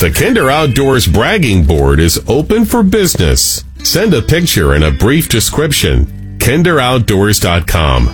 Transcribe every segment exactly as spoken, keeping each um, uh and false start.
The Kinder Outdoors bragging board is open for business. Send a picture and a brief description. kinder outdoors dot com.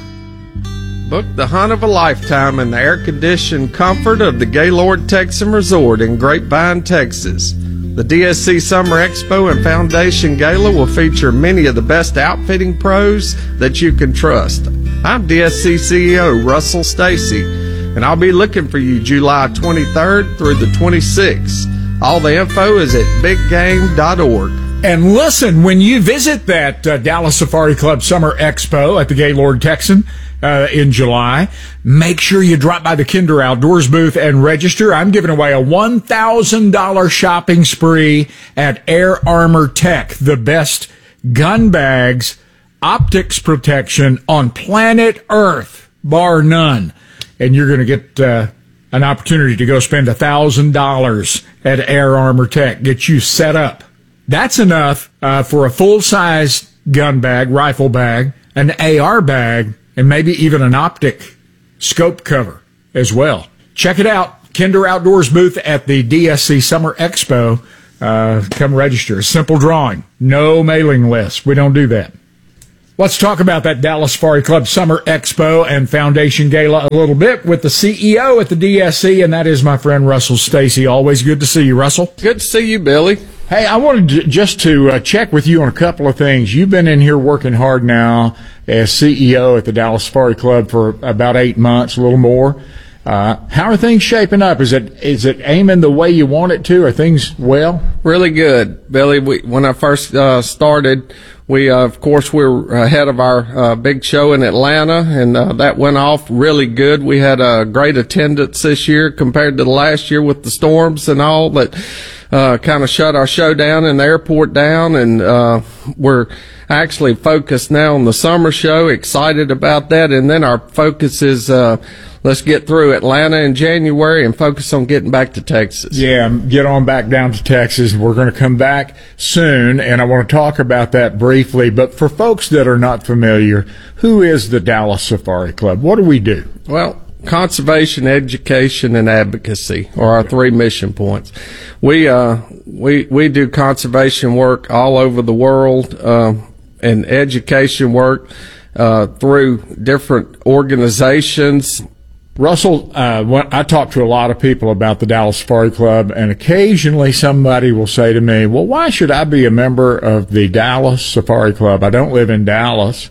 Book the hunt of a lifetime in the air-conditioned comfort of the Gaylord Texan Resort in Grapevine, Texas. The D S C Summer Expo and Foundation Gala will feature many of the best outfitting pros that you can trust. I'm D S C C E O Russell Stacy, and I'll be looking for you July twenty-third through the twenty-sixth. All the info is at big game dot org. And listen, when you visit that uh, Dallas Safari Club Summer Expo at the Gaylord Texan uh, in July, make sure you drop by the Kinder Outdoors booth and register. I'm giving away a one thousand dollars shopping spree at Air Armor Tech, the best gun bags, optics protection on planet Earth, bar none. And you're going to get uh, an opportunity to go spend one thousand dollars at Air Armor Tech, get you set up. That's enough uh, for a full-size gun bag, rifle bag, an A R bag, and maybe even an optic scope cover as well. Check it out. Kinder Outdoors booth at the D S C Summer Expo. Uh, come register. Simple drawing. No mailing list. We don't do that. Let's talk about that Dallas Safari Club Summer Expo and Foundation Gala a little bit with the C E O at the D S C, and that is my friend Russell Stacy. Always good to see you, Russell. Good to see you, Billy. Hey, I wanted to, just to uh, check with you on a couple of things. You've been in here working hard now as C E O at the Dallas Safari Club for about eight months, a little more. Uh, how are things shaping up? Is it is it aiming the way you want it to? Are things well? Really good, Billy. We, when I first uh, started, we uh, of course we were ahead of our uh, big show in Atlanta, and uh, that went off really good. We had a great attendance this year compared to the last year with the storms and all that. Uh, kind of shut our show down and the airport down, and uh, we're actually focused now on the summer show, excited about that, and then our focus is uh, let's get through Atlanta in January and focus on getting back to Texas. Yeah, get on back down to Texas. We're going to come back soon, and I want to talk about that briefly, but for folks that are not familiar, who is the Dallas Safari Club? What do we do? Well, conservation, education, and advocacy are our three mission points. We uh we we do conservation work all over the world, uh, and education work uh, through different organizations. Russell, uh, when I talk to a lot of people about the Dallas Safari Club, and occasionally somebody will say to me, well, why should I be a member of the Dallas Safari Club? I don't live in Dallas,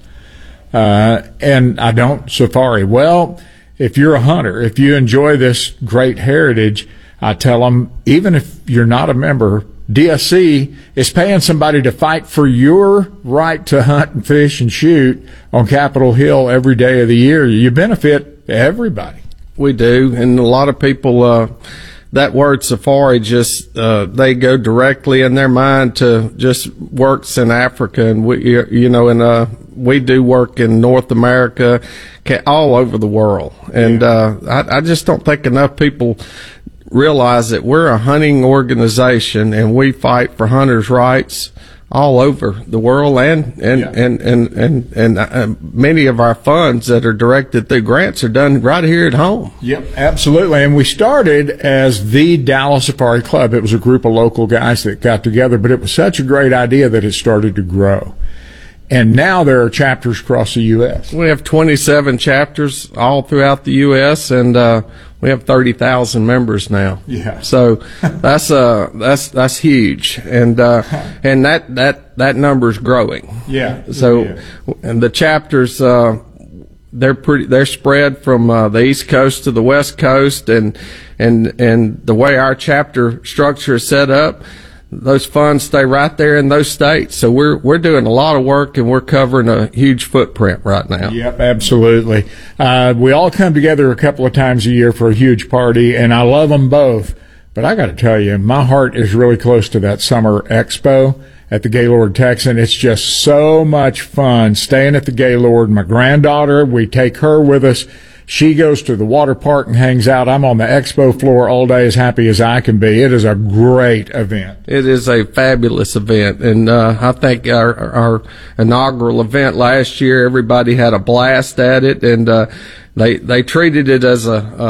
uh, and I don't safari. Well, if you're a hunter, if you enjoy this great heritage, I tell them, even if you're not a member, D S C is paying somebody to fight for your right to hunt and fish and shoot on Capitol Hill every day of the year. You benefit everybody. We do, and a lot of people, uh, that word safari just, uh, they go directly in their mind to just works in Africa, and we, you know, and, uh, we do work in North America, all over the world. And, uh, I, I just don't think enough people realize that we're a hunting organization and we fight for hunters' rights all over the world, and and yeah. and and and, and uh, many of our funds that are directed through grants are done right here at home. Yep, absolutely. And we started as the Dallas Safari Club. It was a group of local guys that got together, but it was such a great idea that it started to grow. And now there are chapters across the U S. We have twenty-seven chapters all throughout the U S, and uh, we have thirty thousand members now. Yeah. So that's uh that's that's huge, and uh, and that that that number's growing. Yeah. So yeah. and the chapters uh, they're pretty they're spread from uh, the East Coast to the West Coast, and and and the way our chapter structure is set up, those funds stay right there in those states. So we're we're doing a lot of work, and we're covering a huge footprint right now. Yep, absolutely. Uh, we all come together a couple of times a year for a huge party, and I love them both. But I got to tell you, my heart is really close to that summer expo at the Gaylord Texan. It's just so much fun staying at the Gaylord. My granddaughter, we take her with us. She goes to the water park and hangs out. I'm on the expo floor all day, as happy as I can be. It is a great event. It is a fabulous event, and uh, I think our, our inaugural event last year, everybody had a blast at it, and uh, they they treated it as a uh,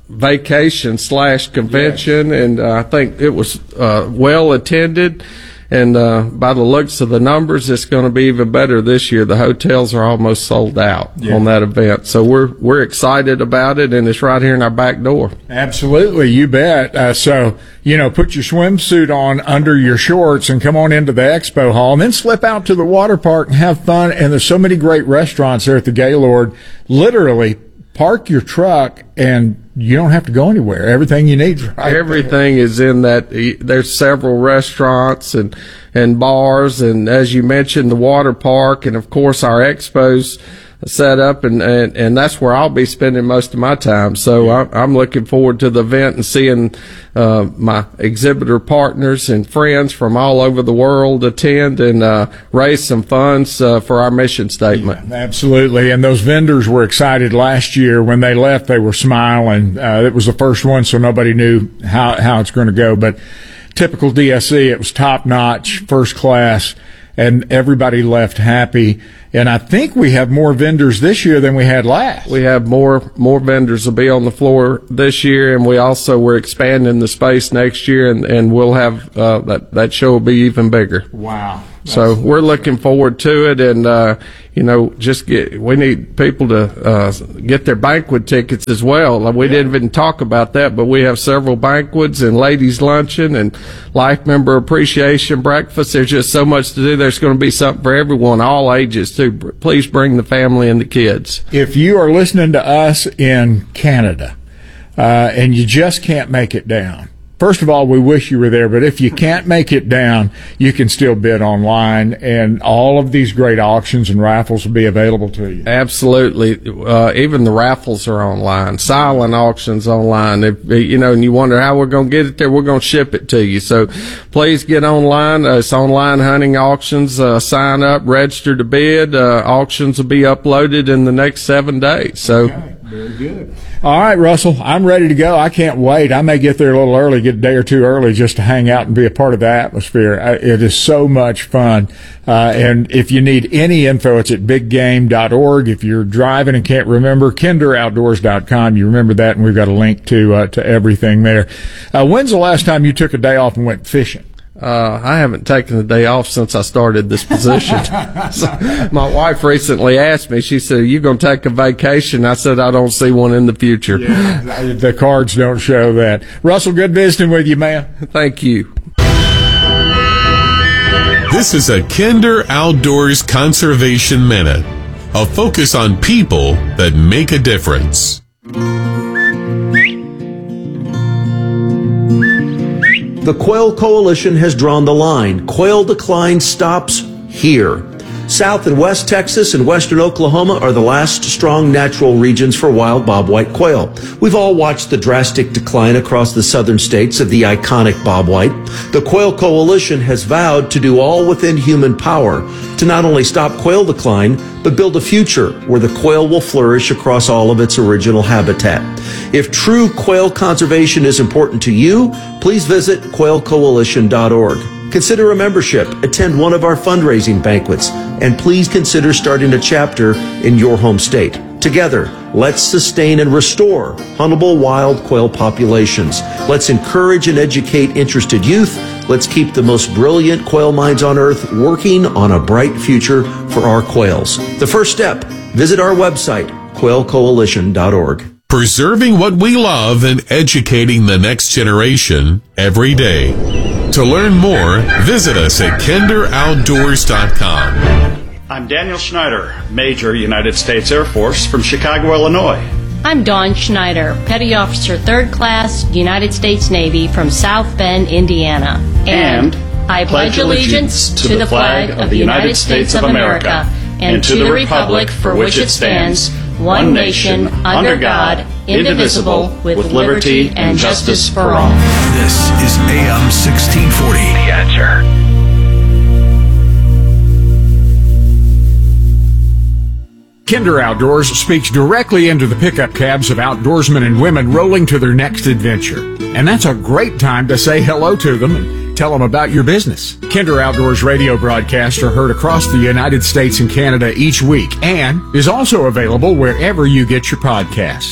vacation slash convention, yes. and uh, I think it was uh, well attended. And uh, by the looks of the numbers, it's going to be even better this year. The hotels are almost sold out yeah. on that event, so we're we're excited about it, and it's right here in our back door. Absolutely, you bet. Uh, so you know, put your swimsuit on under your shorts and come on into the expo hall, and then slip out to the water park and have fun. And there's so many great restaurants there at the Gaylord. Literally, park your truck and you don't have to go anywhere. Everything you need. Right Everything there. is in that. There's several restaurants and, and bars, and as you mentioned, the water park, and of course our expos set up, and, and, and that's where I'll be spending most of my time. So I, I'm looking forward to the event and seeing uh, my exhibitor partners and friends from all over the world attend and uh, raise some funds uh, for our mission statement. Yeah, absolutely. And those vendors were excited last year. When they left, they were smiling. Uh, it was the first one, so nobody knew how, how it's going to go. But typical D S E, it was top notch, first class, and everybody left happy. And I think we have more vendors this year than we had last. We have more more vendors will be on the floor this year, and we also we're expanding the space next year, and, and we'll have uh, that that show will be even bigger. Wow. So we're looking forward to it, and uh, you know, just get we need people to uh, get their banquet tickets as well. We yeah. didn't even talk about that, but we have several banquets and ladies' luncheon and life member appreciation breakfast. There's just so much to do. There's going to be something for everyone, all ages too. Please bring the family and the kids. If you are listening to us in Canada uh, and you just can't make it down, first of all, we wish you were there, but if you can't make it down, you can still bid online, and all of these great auctions and raffles will be available to you. Absolutely. Uh, even the raffles are online, silent auctions online. If, you know, and you wonder how we're going to get it there, we're going to ship it to you. So please get online. Uh, it's online hunting auctions. Uh, sign up, register to bid. Uh, auctions will be uploaded in the next seven days. So. Okay. Very good. All right, Russell, I'm ready to go. I can't wait. I may get there a little early, get a day or two early just to hang out and be a part of the atmosphere. It is so much fun. Uh, and if you need any info, it's at big game dot org. If you're driving and can't remember, kinder outdoors dot com. You remember that, and we've got a link to uh, to everything there. Uh, when's the last time you took a day off and went fishing? Uh, I haven't taken the day off since I started this position. So my wife recently asked me, she said, "Are you going to take a vacation?" I said, "I don't see one in the future." Yeah, the cards don't show that. Russell, good visiting with you, man. Thank you. This is a Kinder Outdoors Conservation Minute, a focus on people that make a difference. The Quail Coalition has drawn the line. Quail decline stops here. South and West Texas and Western Oklahoma are the last strong natural regions for wild bobwhite quail. We've all watched the drastic decline across the southern states of the iconic bobwhite. The Quail Coalition has vowed to do all within human power to not only stop quail decline, but build a future where the quail will flourish across all of its original habitat. If true quail conservation is important to you, please visit quail coalition dot org. Consider a membership, attend one of our fundraising banquets, and please consider starting a chapter in your home state. Together, let's sustain and restore huntable wild quail populations. Let's encourage and educate interested youth. Let's keep the most brilliant quail minds on earth working on a bright future for our quails. The first step, visit our website, quail coalition dot org. Preserving what we love and educating the next generation every day. To learn more, visit us at kinder outdoors dot com. I'm Daniel Schneider, Major United States Air Force from Chicago, Illinois. I'm Dawn Schneider, Petty Officer third Class, United States Navy from South Bend, Indiana. And, and I pledge allegiance to, to the flag of the United States of America and to the republic for which it stands, one nation, under God, indivisible, with liberty and justice for all. This is A M sixteen forty. The Answer. Kinder Outdoors speaks directly into the pickup cabs of outdoorsmen and women rolling to their next adventure. And that's a great time to say hello to them and tell them about your business. Kinder Outdoors radio broadcasts are heard across the United States and Canada each week and is also available wherever you get your podcasts.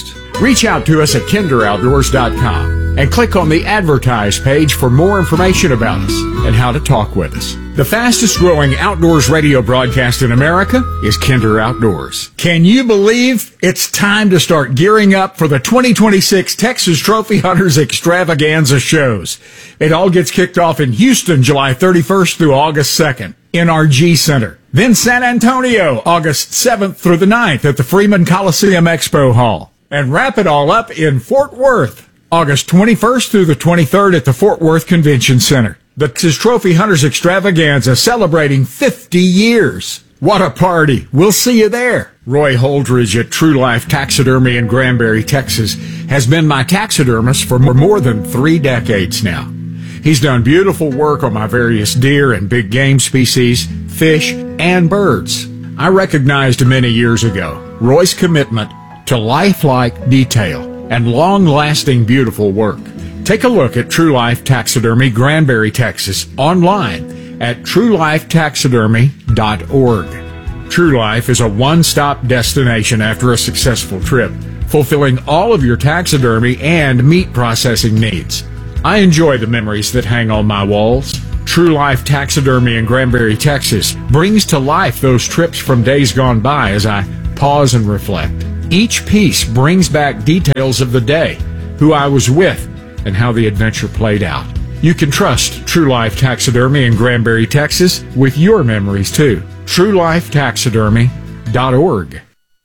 Reach out to us at kinder outdoors dot com and click on the Advertise page for more information about us and how to talk with us. The fastest growing outdoors radio broadcast in America is Kinder Outdoors. Can you believe it's time to start gearing up for the twenty twenty-six Texas Trophy Hunters Extravaganza shows? It all gets kicked off in Houston, July thirty-first through August second, N R G Center. Then San Antonio, August seventh through the ninth at the Freeman Coliseum Expo Hall. And wrap it all up in Fort Worth, August twenty-first through the twenty-third at the Fort Worth Convention Center. The Texas Trophy Hunters Extravaganza celebrating fifty years. What a party. We'll see you there. Roy Holdridge at True Life Taxidermy in Granbury, Texas, has been my taxidermist for more than three decades now. He's done beautiful work on my various deer and big game species, fish, and birds. I recognized many years ago Roy's commitment to lifelike detail and long-lasting beautiful work. Take a look at True Life Taxidermy, Granbury, Texas, online at true life taxidermy dot org. True Life is a one-stop destination after a successful trip, fulfilling all of your taxidermy and meat processing needs. I enjoy the memories that hang on my walls. True Life Taxidermy in Granbury, Texas, brings to life those trips from days gone by as I pause and reflect. Each piece brings back details of the day, who I was with, and how the adventure played out. You can trust True Life Taxidermy in Granbury, Texas, with your memories too. true life taxidermy dot org.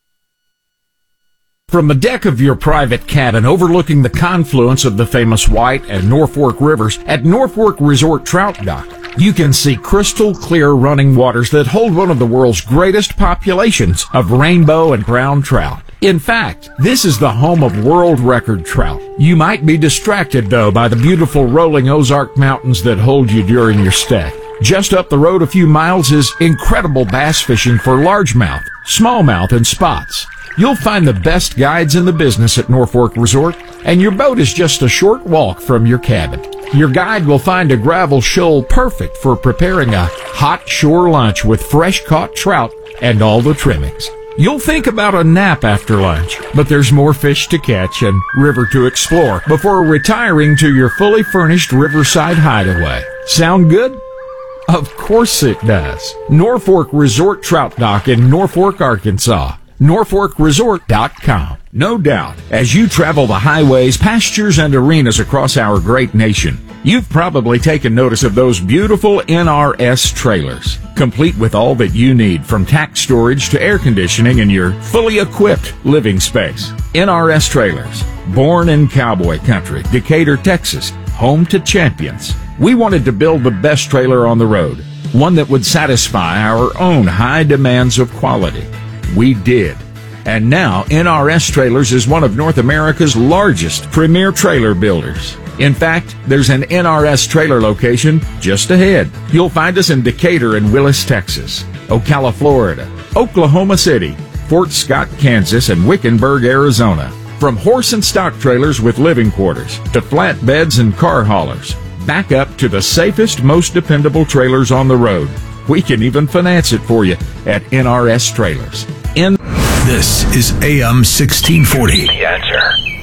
From the deck of your private cabin overlooking the confluence of the famous White and Norfork rivers at Norfork Resort Trout Dock, you can see crystal clear running waters that hold one of the world's greatest populations of rainbow and brown trout. In fact, this is the home of world record trout. You might be distracted, though, by the beautiful rolling Ozark Mountains that hold you during your stay. Just up the road a few miles is incredible bass fishing for largemouth, smallmouth, and spots. You'll find the best guides in the business at Norfork Resort, and your boat is just a short walk from your cabin. Your guide will find a gravel shoal perfect for preparing a hot shore lunch with fresh-caught trout and all the trimmings. You'll think about a nap after lunch, but there's more fish to catch and river to explore before retiring to your fully furnished riverside hideaway. Sound good? Of course it does. Norfork Resort Trout Dock in Norfork, Arkansas. Norfork Resort dot com. No doubt, as you travel the highways, pastures, and arenas across our great nation, you've probably taken notice of those beautiful N R S trailers, complete with all that you need from tack storage to air conditioning in your fully equipped living space. N R S Trailers, born in cowboy country, Decatur, Texas, home to champions. We wanted to build the best trailer on the road, one that would satisfy our own high demands of quality. We did. And now N R S Trailers is one of North America's largest premier trailer builders. In fact, there's an N R S trailer location just ahead. You'll find us in Decatur and Willis, Texas, Ocala, Florida, Oklahoma City, Fort Scott, Kansas, and Wickenburg, Arizona. From horse and stock trailers with living quarters to flatbeds and car haulers, back up to the safest, most dependable trailers on the road. We can even finance it for you at N R S Trailers. In This is A M sixteen forty. The Answer.